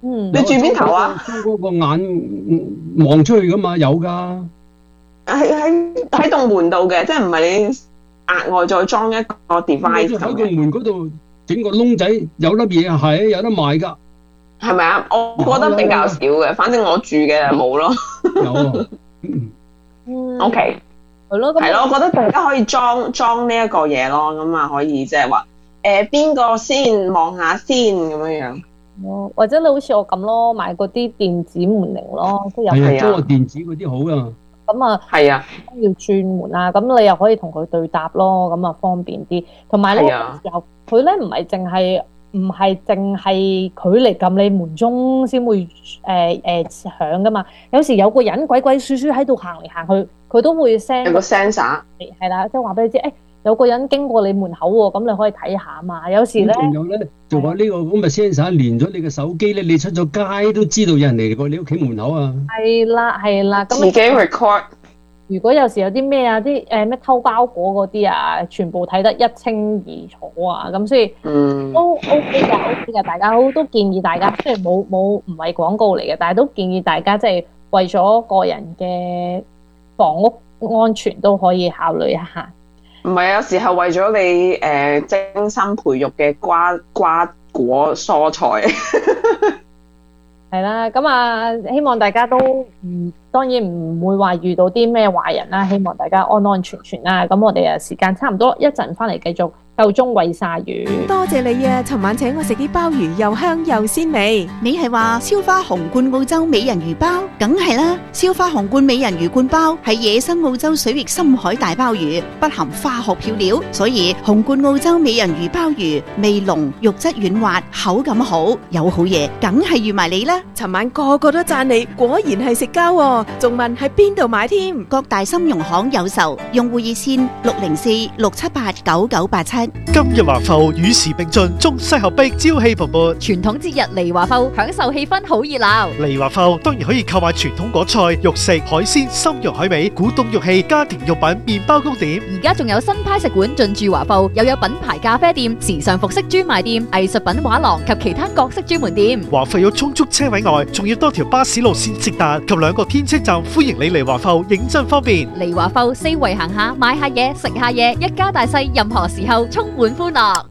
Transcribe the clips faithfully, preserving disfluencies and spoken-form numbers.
嗯， 你住邊頭啊？ 將嗰個眼望出去噶嘛，有㗎。 喺喺喺棟門度嘅，即係唔係你額外再裝一個 device 咁喺個嘅， 門嗰度整個窿仔，有粒嘢係有得賣㗎。 係咪啊？我覺得比較少嘅，反正我住嘅冇咯。 有啊。 嗯 OK， 係咯，咁係咯，我覺得大家可以裝裝呢一個嘢咯，咁啊可以即係話誒邊個先望下先咁樣樣。 哦或者你好似我咁咯，買嗰啲電子門鈴咯，都有係啊， 係啊裝個電子嗰啲好㗎。 咁啊， 係啊， 要轉門啊，咁你又可以同佢對答咯，咁啊方便啲。同埋咧， 係啊有時候佢咧唔係淨係唔係淨係佢嚟撳你門鐘先會誒誒響噶嘛。有時有個人鬼鬼祟祟喺度行嚟行去，佢都會 send 有個 sensor。 係啦，即係話俾你知，誒有個人經過你門口喎，咁你可以睇下嘛。有時咧咁仲有咧，就話呢個咁嘅 sensor 連咗你嘅手機咧，你出咗街都知道有人嚟過你屋企門口啊。 係啦係啦，咁自己 record。 如果有時有啲咩啊，啲誒咩偷包裹嗰啲啊，全部睇得一清二楚啊，咁所以嗯， 都 OK 㗎，OK 㗎，大家好都建議大家，雖然冇冇唔係廣告嚟嘅，但係都建議大家即係為咗個人嘅房屋安全都可以考慮一下。 唔係有時候為咗你誒、呃、精心培育嘅瓜瓜果蔬菜。 係啦，咁啊，希望大家都唔當然唔會話遇到啲咩壞人啦，希望大家安安全全啦。咁我哋啊時間差唔多，一陣翻嚟繼續夠鐘餵鯊魚。 多謝你啊！尋晚請我食啲鮑魚，又香又鮮味。 你係話燒花紅冠澳洲美人魚包？梗係啦，燒花紅冠美人魚冠包係野生澳洲水域深海大鮑魚，不含化學漂料，所以紅冠澳洲美人魚鮑魚味濃、肉質軟滑、口感好，有好嘢，梗係預埋你啦！ 尋晚個個都讚你，果然係食膠喎，仲問喺邊度買添？ 各大深融行有售，用戶熱線六零四六七八九九八七。 今日華埠與時並進，中西合璧，朝氣蓬勃。 傳統節日嚟華埠，享受氣氛好熱鬧。 嚟華埠當然可以購買傳統果菜、肉食、海鮮、參茸海味、古董玉器、家庭用品、麵包糕點。 而家仲有新派食館進駐華埠，又有品牌咖啡店、時尚服飾專賣店、藝術品畫廊及其他各式專門店。 華埠有充足車位外，仲要多條巴士路線直達及兩個天車站，歡迎你嚟華埠，認真方便。 嚟華埠四圍行下，買下嘢，食下嘢，一家大細任何時候充滿歡樂。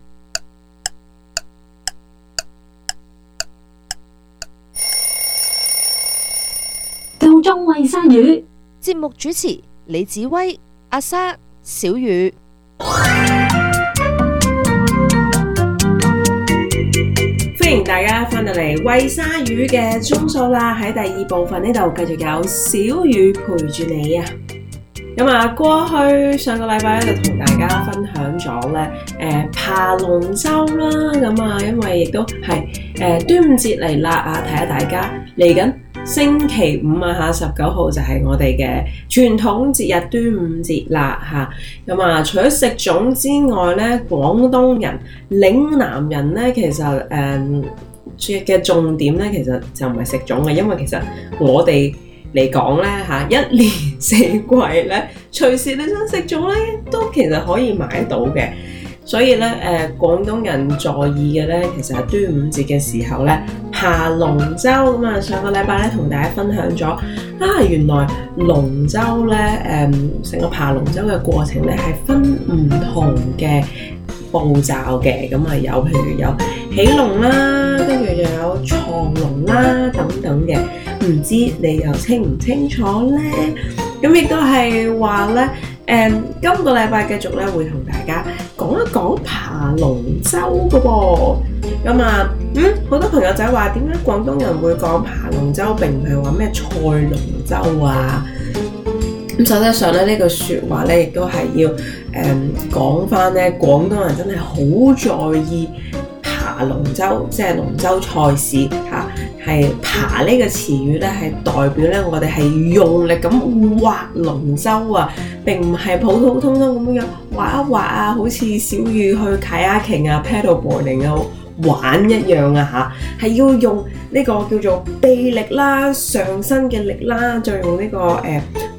夠鐘餵鯊魚。 節目主持李子威、阿莎、小雨。歡迎大家翻到嚟餵鯊魚嘅鐘數啦！喺第二部分呢度繼續有小雨陪住你啊！咁啊，過去上個禮拜咧就同大家分享咗咧，誒爬龍舟啦，咁啊，因為亦都係誒端午節嚟啦啊，提下大家嚟緊星期五啊嚇，十九號就係我哋嘅傳統節日端午節啦嚇。咁啊，除咗食粽之外咧，廣東人、嶺南人咧，其實誒嘅重點咧，其實就唔係食粽嘅，因為其實我哋嚟講咧嚇，一年四季咧，隨時你想食粽咧，都其實可以買得到嘅。所以咧，誒、呃、廣東人在意嘅咧，其實係端午節嘅時候咧，爬龍舟咁啊。上個禮拜咧，同大家分享咗啊，原來龍舟咧，誒、呃、成個爬龍舟嘅過程咧，係分唔同嘅步驟嘅。咁啊，有譬如有起龍啦，跟住又有藏龍啦等等嘅。唔知你又清唔清楚咧？咁亦都係話咧，誒、嗯，今個禮拜繼續咧會同大家講一講爬龍舟嘅噃。咁啊，嗯，好多朋友仔話點解廣東人會講爬龍舟，並唔係話咩賽龍舟啊？咁實際上咧，呢句説話咧，亦都係要誒講翻咧，廣東人真係好在意爬龍舟，即係龍舟賽事嚇。係爬呢個詞語咧，係代表咧我哋係用力咁劃龍舟啊，並唔係普普通通咁樣劃一劃啊，好似小雨去 kayaking 啊、paddleboarding 啊玩一樣啊嚇，係要用呢個叫做臂力啦、上身嘅力啦，再用呢、這個誒、呃、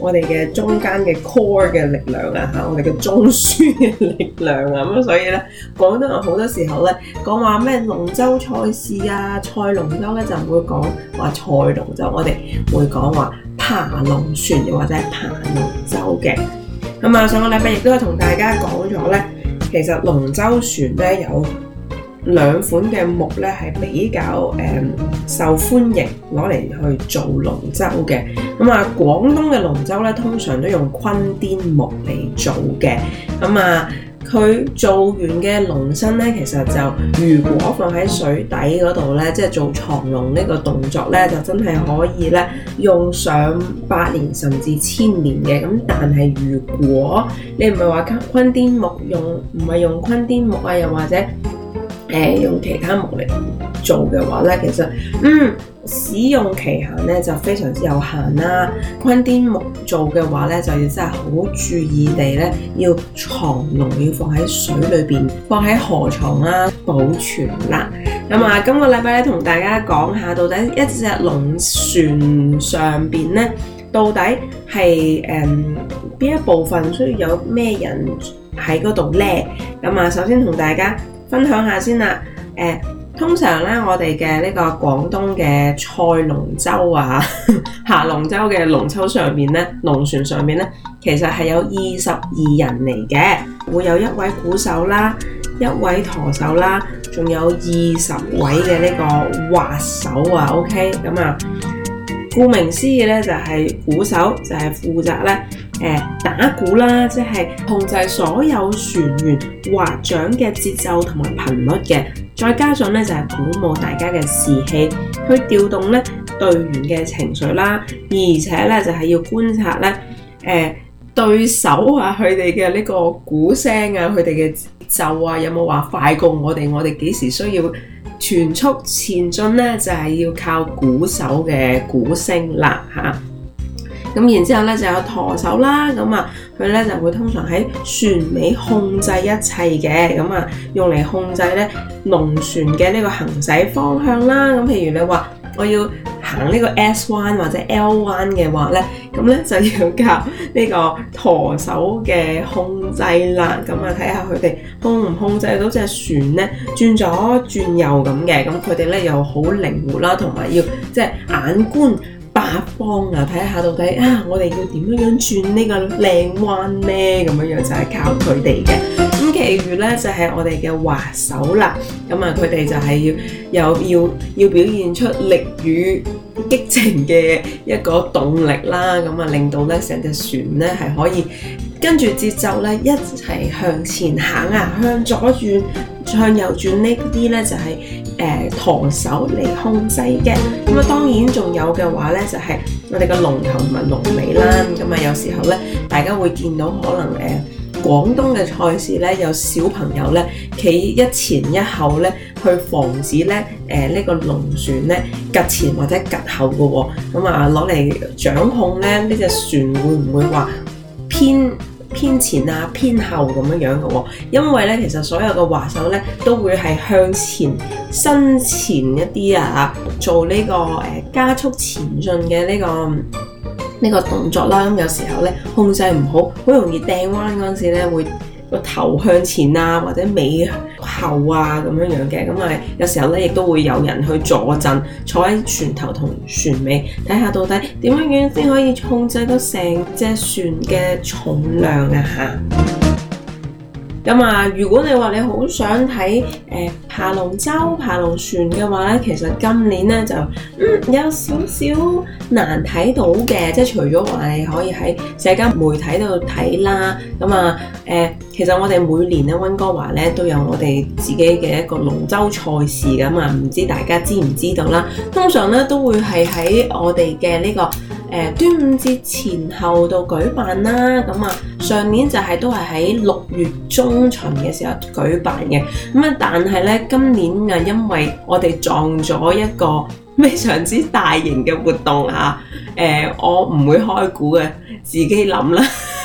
我哋嘅中間嘅 core 嘅力量啊嚇，我哋嘅中樞嘅力量啊，咁所以咧廣東人好多時候咧講話咩龍舟賽事啊、賽龍舟咧就唔會講話賽龍舟，我哋會講話爬龍船又或者係爬龍舟嘅。咁啊，上個禮拜亦都係同大家講咗咧，其實龍舟船咧有兩款嘅木咧係比較誒、嗯、受歡迎攞嚟去做龍舟嘅。咁啊，廣東嘅龍舟咧通常都用坤甸木嚟做嘅。咁啊，佢做完嘅龍身咧，其實就如果放喺水底嗰度咧，即係做藏龍呢個動作咧，就真係可以咧用上百年甚至千年嘅。咁但係如果你唔係話坤甸木用，唔係用坤甸木啊，又或者誒、呃、用其他木嚟做嘅話咧，其實嗯使用期限咧就非常之有限啦。坤甸木做嘅話咧，就要真係好注意地咧，要藏龍，要放喺水裏邊，放喺河床啦，保存啦。咁啊，今個禮拜咧同大家講下，到底一隻龍船上邊咧，到底係誒邊一部分需要有咩人喺嗰度咧？咁啊，首先同大家分享下先啦，誒、呃，通常咧我哋嘅呢個廣東嘅賽龍舟啊、下龍舟嘅龍舟上面咧，龍船上面咧，其實係有二十二人嚟嘅，會有一位鼓手啦，一位舵手啦，仲有二十位嘅呢個劃手啊 ，OK， 咁啊，顧名思義咧就係、是、鼓手就係負責咧。誒打鼓啦，即係控制所有船員劃槳嘅節奏同埋頻率嘅，再加上咧就係鼓舞大家嘅士氣，去調動咧隊員嘅情緒啦，而且咧就係要觀察咧誒對手啊佢哋嘅呢個鼓聲啊，佢哋嘅節奏啊有冇話快過我哋，我哋幾時需要全速前進咧，就係要靠鼓手嘅鼓聲啦嚇。咁然之後咧就有舵手啦，咁啊佢咧就會通常喺船尾控制一切嘅，咁啊用嚟控制咧龍船嘅呢個行駛方向啦。咁譬如你話我要行呢個 S 彎或者 L 彎嘅話咧，咁咧就要靠呢個舵手嘅控制啦。咁啊睇下佢哋控唔控制到隻船咧轉左轉右咁嘅，咁佢哋咧又好靈活啦，同埋要即係眼觀八方啊，睇下到底啊，我哋要點樣樣轉呢個靚彎呢？咁樣樣就係靠佢哋嘅。咁其餘咧就係、是、我哋嘅劃手啦。咁啊，佢哋就係要有要要表現出力與激情嘅一個動力啦。咁啊，令到咧成隻船咧係可以跟住節奏咧一齊向前行啊，向左轉、向右轉呢啲咧就係、是。誒舵手嚟控制嘅，咁啊當然仲有嘅話咧，就係、是、我哋嘅龍頭同埋龍尾啦。咁啊有時候咧，大家會見到可能誒、呃、廣東嘅賽事咧，有小朋友咧企一前一後咧，去防止咧誒呢、呃這個龍船咧趌前或者趌後嘅喎、哦。咁啊攞嚟掌控咧呢隻船會唔會話偏偏前啊偏後咁樣樣嘅喎？因為咧其實所有嘅劃手咧都會係向前身前一啲啊，做呢、這個誒、呃、加速前進嘅呢、這個呢、這個動作啦。咁有時候咧控制唔好，好容易掟彎嗰陣時咧會個頭向前啊，或者尾後啊咁樣樣嘅。咁啊有時候咧亦都會有人去坐陣，坐喺船頭同船尾，睇下到底點樣樣先可以控制到成隻船嘅重量啊嚇。咁啊，如果你話你好想睇誒、呃、爬龍舟、爬龍船嘅話咧，其實今年咧就嗯有少少難睇到嘅，即係除咗話你可以喺社交媒體度睇啦。咁啊誒，其實我哋每年咧溫哥華咧都有我哋自己嘅一個龍舟賽事㗎嘛，唔知大家知唔知道啦？通常咧都會係喺我哋嘅呢個誒、呃、端午節前後度舉辦啦。咁啊上年就係、是、都係喺六月中旬嘅時候舉辦嘅。咁啊但係咧今年啊因為我哋撞咗一個非常之大型嘅活動啊，誒、呃、我唔會開估嘅，自己諗啦。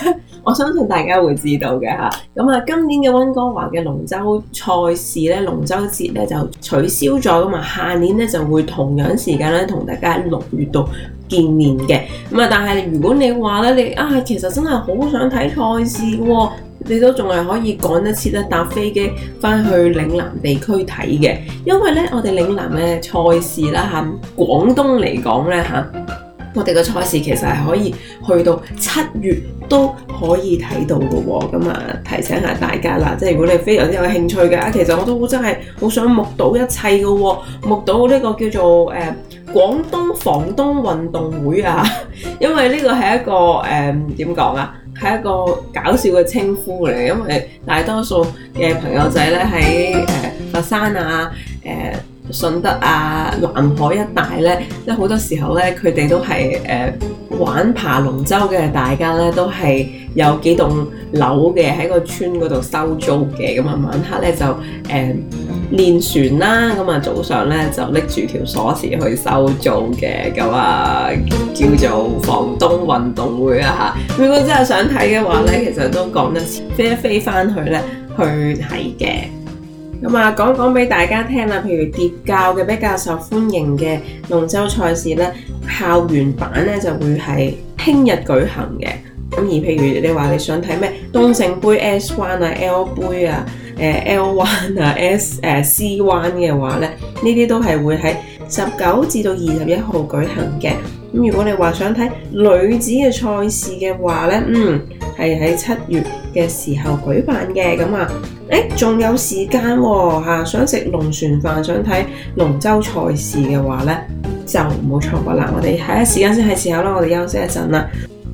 我相信大家會知道嘅嚇。咁啊，今年嘅溫哥華嘅龍舟賽事咧，龍舟節咧就取消咗噶嘛，下年咧就會同樣時間咧同大家喺六月度見面嘅。咁啊，但係如果你話咧，你啊其實真係好想睇賽事喎，你都仲係可以趕得切咧搭飛機翻去嶺南地區睇嘅，因為咧我哋嶺南嘅賽事啦嚇，廣東嚟講咧嚇，我哋嘅賽事其實係可以去到七月都可以睇到嘅喎。咁啊，提醒下大家啦，即係如果你非常之有興趣嘅啊，其實我都真係好想目睹一切嘅喎，目睹呢個叫做誒、呃、廣東房東運動會啊，因為呢個係一個誒點講啊？係一個搞笑嘅稱呼嚟，因為大多數嘅朋友仔咧喺誒佛山啊、誒、呃、順德啊、南海一帶咧，即係好多時候咧，佢哋都係誒、呃、玩爬龍舟嘅，大家咧都係有幾棟樓嘅喺個村嗰度收租嘅，咁啊晚黑咧就誒、呃、練船啦，咁啊早上咧就拎住條鎖匙去收租嘅，咁啊叫做房東運動會啊嚇。如果真係想睇嘅話咧，其實都講得飛一飛翻去咧去睇嘅。咁啊，講講俾大家聽啦，譬如疊教嘅比較受歡迎嘅龍舟賽事咧，校園版咧就會係聽日舉行嘅。咁而譬如你話你想睇咩東勝杯 S 灣啊、L 杯啊、誒 L 灣啊、S 誒 C 灣嘅話咧，呢啲都係會喺十九至到二十一號舉行嘅。咁如果你話想睇女子嘅賽事嘅話咧，嗯，係喺七月嘅時候舉辦嘅。咁啊，誒仲有時間喎嚇，想食龍船飯，想睇龍舟賽事嘅話咧，就唔好錯過啦。我哋下一時間先係時候啦，我哋休息一陣啦。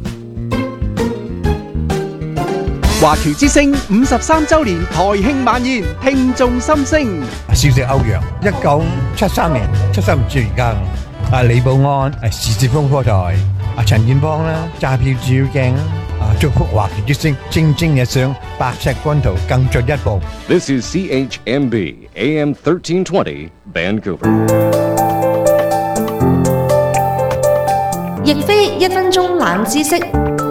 華僑之聲五十三週年台慶晚宴，聽眾心聲。 小食歐陽，一九七三年七十五歲而家。啊李寶安，誒時事風波台，啊陳建邦啦，揸票照鏡啦，啊祝福華僑之聲蒸蒸日上，白石軍圖更進一步。 This is C H M B A M thirteen twenty Vancouver。 亦非一分鐘冷知識。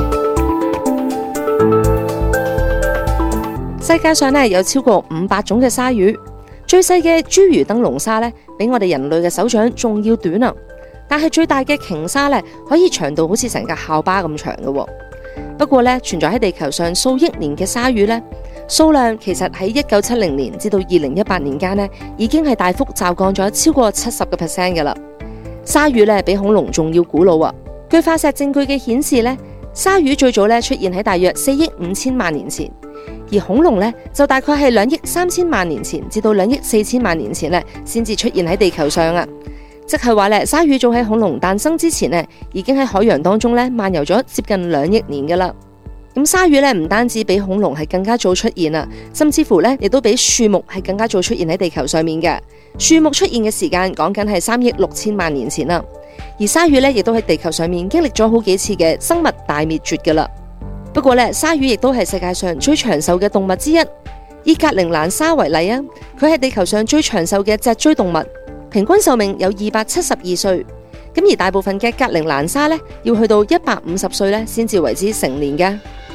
世界上咧有超過五百種嘅鯊魚，最細嘅侏儒燈籠鯊咧，比我哋人類嘅手掌仲要短啊！但係最大嘅鯨鯊咧，可以長到好似成架校巴咁長嘅。不過咧，存在喺地球上數億年嘅鯊魚咧，數量其實喺一九七零年至到二零一八年間咧，已經係大幅驟降咗超過七十個 percent 嘅啦。鯊魚咧比恐龍仲要古老啊！據化石證據嘅顯示咧，鯊魚最早咧出現喺大約四億五千萬年前。而恐龍咧就大概係兩億三千萬年前至到兩億四千萬年前咧，先至出現喺地球上啊！即係話咧，鯊魚早喺恐龍誕生之前咧，已經喺海洋當中咧漫遊咗接近兩億年噶啦。咁鯊魚咧唔單止比恐龍係更加早出現啊，甚至乎咧亦都比樹木係更加早出現喺地球上面嘅。樹木出現嘅時間講緊係三億六千萬年前啦，而鯊魚咧亦都喺地球上面經歷咗好幾次嘅生物大滅絕噶啦。不過咧，鯊魚亦都係世界上最長壽嘅動物之一。以格陵蘭鯊為例啊，佢係地球上最長壽嘅脊椎動物，平均壽命有二百七十二歲。咁而大部分嘅格陵蘭鯊咧，要去到一百五十歲咧先至為之成年嘅。